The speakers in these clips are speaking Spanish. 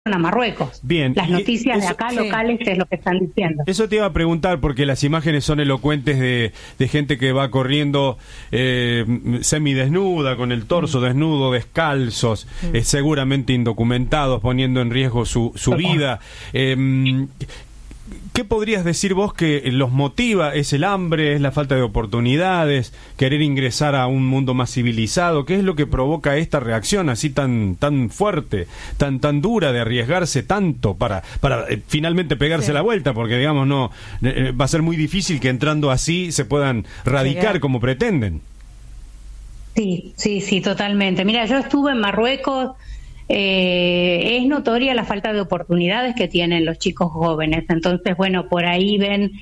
a Marruecos. Bien. Las noticias eso, de acá locales es lo que están diciendo. Eso te iba a preguntar, porque las imágenes son elocuentes de gente que va corriendo semidesnuda, con el torso desnudo, descalzos, seguramente indocumentados, poniendo en riesgo su vida. ¿Qué podrías decir vos que los motiva? ¿Es el hambre? ¿Es la falta de oportunidades? ¿Querer ingresar a un mundo más civilizado? ¿Qué es lo que provoca esta reacción así tan fuerte, tan dura, de arriesgarse tanto para finalmente pegarse la vuelta? Porque, digamos, no va a ser muy difícil que entrando así se puedan radicar como pretenden. Sí, totalmente. Mira, yo estuve en Marruecos. Es notoria la falta de oportunidades que tienen los chicos jóvenes. Entonces, bueno, por ahí ven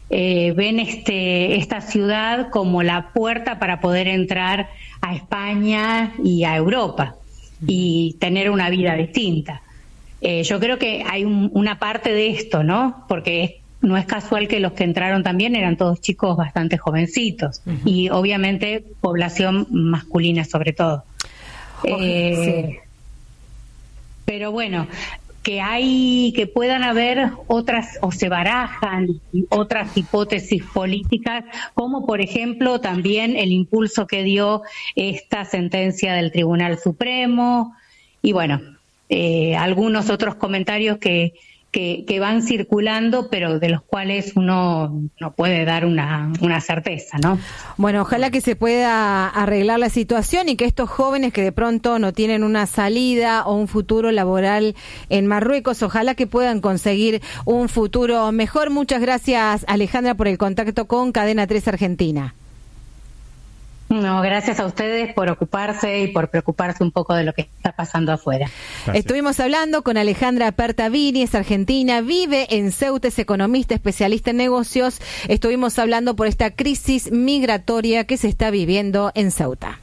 esta ciudad como la puerta para poder entrar a España y a Europa y tener una vida distinta. Yo creo que hay una parte de esto, ¿no? Porque no es casual que los que entraron también eran todos chicos bastante jovencitos y obviamente población masculina sobre todo. Sí. Pero bueno, que puedan haber otras, o se barajan otras hipótesis políticas, como por ejemplo también el impulso que dio esta sentencia del Tribunal Supremo, y bueno, algunos otros comentarios que van circulando, pero de los cuales uno no puede dar una certeza, ¿no? Bueno, ojalá que se pueda arreglar la situación y que estos jóvenes que de pronto no tienen una salida o un futuro laboral en Marruecos, ojalá que puedan conseguir un futuro mejor. Muchas gracias, Alejandra, por el contacto con Cadena 3 Argentina. No, gracias a ustedes por ocuparse y por preocuparse un poco de lo que está pasando afuera. Gracias. Estuvimos hablando con Alejandra Pertavini, es argentina, vive en Ceuta, es economista, especialista en negocios. Estuvimos hablando por esta crisis migratoria que se está viviendo en Ceuta.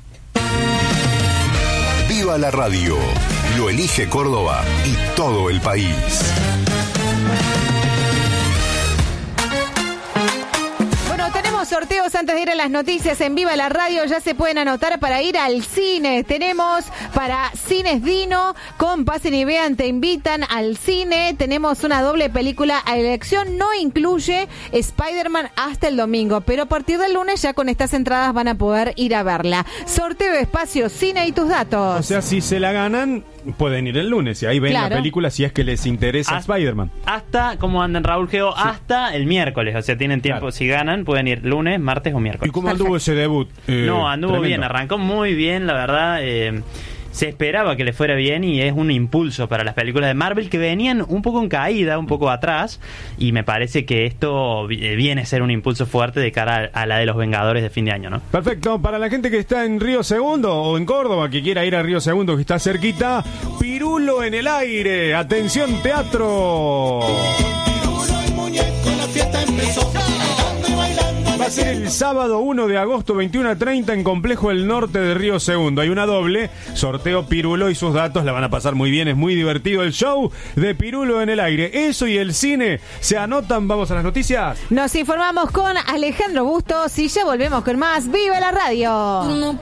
Viva la radio, lo elige Córdoba y todo el país. Sorteos antes de ir a las noticias en Viva la Radio. Ya se pueden anotar para ir al cine. Tenemos para Cines Dino con Pasen y Vean, te invitan al cine. Tenemos una doble película a elección. No incluye Spider-Man hasta el domingo, pero a partir del lunes ya con estas entradas van a poder ir a verla. Sorteo de espacio, cine y tus datos. O sea, si se la ganan, pueden ir el lunes y ahí ven la película si es que les interesa Spider-Man. Hasta, como andan Raúl Geo, hasta el miércoles. O sea, tienen tiempo. Si ganan, pueden ir lunes, martes o miércoles. ¿Y cómo anduvo ese debut? No, anduvo tremendo. Bien, arrancó muy bien, la verdad. Se esperaba que le fuera bien y es un impulso para las películas de Marvel que venían un poco en caída, un poco atrás, y me parece que esto viene a ser un impulso fuerte de cara a la de los Vengadores de fin de año, ¿no? Perfecto, para la gente que está en Río Segundo o en Córdoba, que quiera ir a Río Segundo, que está cerquita, Pirulo en el aire, atención teatro. Pirulo el muñeco, la fiesta empezó. Va a ser el sábado 1 de agosto, 21:30 en Complejo del Norte de Río Segundo. Hay una doble, sorteo Pirulo y sus datos, la van a pasar muy bien, es muy divertido el show de Pirulo en el aire. Eso y el cine, ¿se anotan? Vamos a las noticias. Nos informamos con Alejandro Bustos y ya volvemos con más Viva la Radio.